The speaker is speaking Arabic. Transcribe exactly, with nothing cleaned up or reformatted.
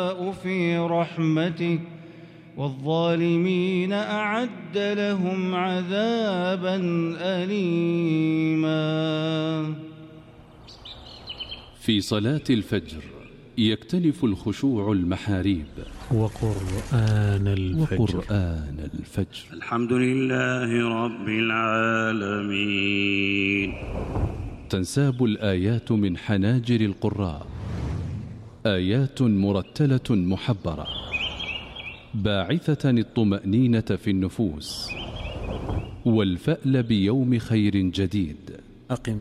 في رحمتك والظالمين أعد لهم عذابا أليما. في صلاة الفجر يكتنف الخشوع المحاريب. وقرآن الفجر, وقرآن الفجر. الحمد لله رب العالمين. تنساب الآيات من حناجر القراء، آيات مرتلة محبرة باعثة الطمأنينة في النفوس والفأل بيوم خير جديد. أقم